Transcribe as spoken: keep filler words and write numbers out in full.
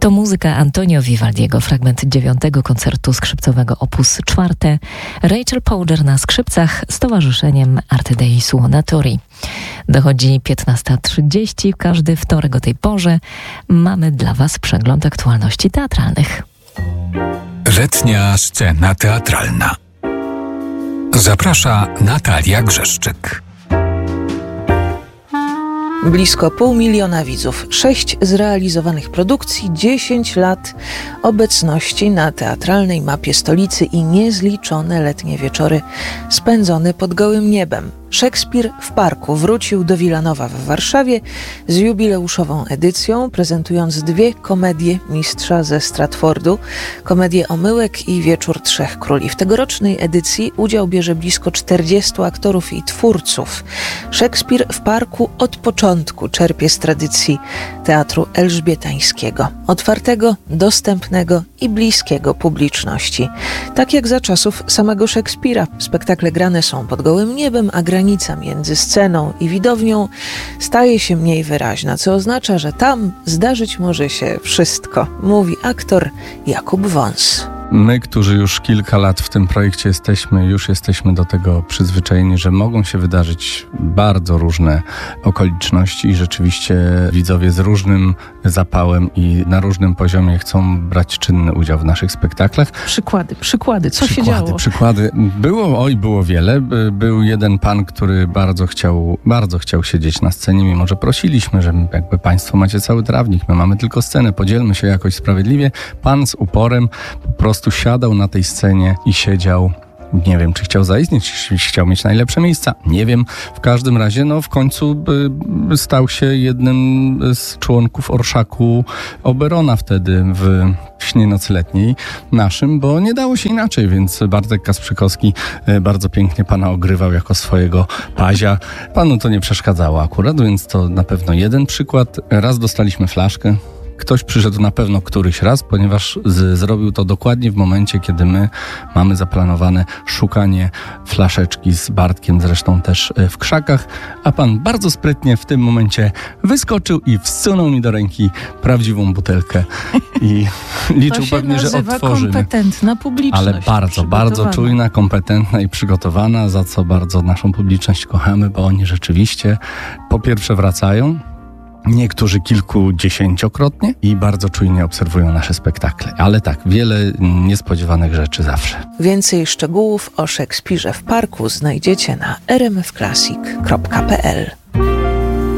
To muzyka Antonio Vivaldiego, fragment dziewiątego koncertu skrzypcowego opus czwarte. Rachel Powder na skrzypcach z towarzyszeniem Arte dei Suonatori. Dochodzi piętnasta trzydzieści, każdy wtorek o tej porze. Mamy dla Was przegląd aktualności teatralnych. Letnia scena teatralna. Zaprasza Natalia Grzeszczyk. Blisko pół miliona widzów, sześć zrealizowanych produkcji, dziesięć lat obecności na teatralnej mapie stolicy i niezliczone letnie wieczory spędzone pod gołym niebem. Szekspir w parku wrócił do Wilanowa w Warszawie z jubileuszową edycją, prezentując dwie komedie mistrza ze Stratfordu, komedię Omyłek i Wieczór Trzech Króli. W tegorocznej edycji udział bierze blisko czterdziestu aktorów i twórców. Szekspir w parku od początku czerpie z tradycji teatru elżbietańskiego, otwartego, dostępnego i bliskiego publiczności. Tak jak za czasów samego Szekspira, spektakle grane są pod gołym niebem, a granica między sceną i widownią staje się mniej wyraźna, co oznacza, że tam zdarzyć może się wszystko, mówi aktor Jakub Wąs. My, którzy już kilka lat w tym projekcie jesteśmy, już jesteśmy do tego przyzwyczajeni, że mogą się wydarzyć bardzo różne okoliczności i rzeczywiście widzowie z różnym zapałem i na różnym poziomie chcą brać czynny udział w naszych spektaklach. Przykłady, przykłady, co przykłady, się działo? Przykłady, było, oj, było wiele. Był jeden pan, który bardzo chciał, bardzo chciał siedzieć na scenie, mimo że prosiliśmy, że jakby państwo macie cały trawnik, my mamy tylko scenę, podzielmy się jakoś sprawiedliwie. Pan z uporem po prostu Tu siadał na tej scenie i siedział. Nie wiem, czy chciał zaistnieć, czy chciał mieć najlepsze miejsca. Nie wiem. W każdym razie, no w końcu y, stał się jednym z członków orszaku Oberona wtedy w śnie nocletniej naszym, bo nie dało się inaczej, więc Bartek Kasprzykowski y, bardzo pięknie pana ogrywał jako swojego pazia. Panu to nie przeszkadzało akurat, więc to na pewno jeden przykład. Raz dostaliśmy flaszkę. Ktoś przyszedł na pewno któryś raz, ponieważ z, zrobił to dokładnie w momencie, kiedy my mamy zaplanowane szukanie flaszeczki z Bartkiem, zresztą też w krzakach, a pan bardzo sprytnie w tym momencie wyskoczył i wsunął mi do ręki prawdziwą butelkę i liczył pewnie, że otworzymy. Kompetentna publiczność. Ale bardzo, bardzo czujna, kompetentna i przygotowana, za co bardzo naszą publiczność kochamy, bo oni rzeczywiście po pierwsze wracają, niektórzy kilkudziesięciokrotnie i bardzo czujnie obserwują nasze spektakle. Ale tak, wiele niespodziewanych rzeczy zawsze. Więcej szczegółów o Szekspirze w parku znajdziecie na r m f classic kropka p l.